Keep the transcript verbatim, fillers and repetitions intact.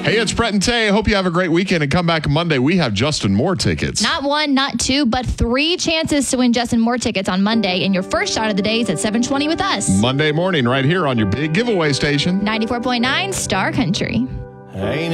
Hey, it's Brett and Tay. Hope you have a great weekend and come back Monday. We have Justin Moore tickets. Not one, not two, but three chances to win Justin Moore tickets on Monday. And your first shot of the day is at seven twenty with us. Monday morning right here on your big giveaway station. ninety-four point nine Star Country. Ain't